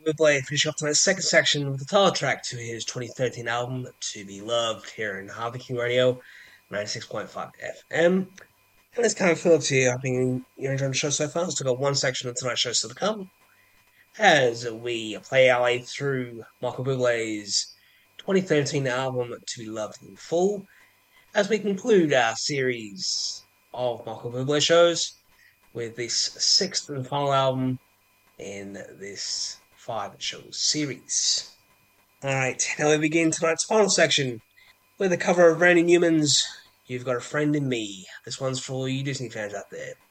Bublé finishing off tonight's second section with the title track to his 2013 album, To Be Loved, here in Harvey King Radio, 96.5 FM. And let's kind of fill up to you. I've been enjoying the show so far. Still got one section of tonight's show still to come as we play our way through Michael Bublé's 2013 album, To Be Loved in full, as we conclude our series of Michael Bublé shows with this sixth and final album in this five-show series. Alright, now we begin tonight's final section with a cover of Randy Newman's You've Got a Friend in Me. This one's for all you Disney fans out there.